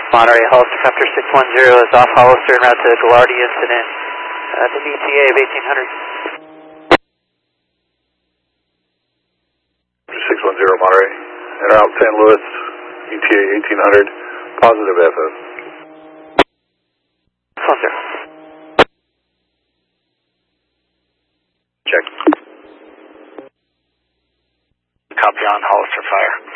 Monterey, Hollister Copter 610 is off Hollister en route to Gallardi incident. The ETA of 1800. 610 Monterey, en route St. Louis, ETA 1800, positive FS. 610. Check. Copy on Hollister Fire.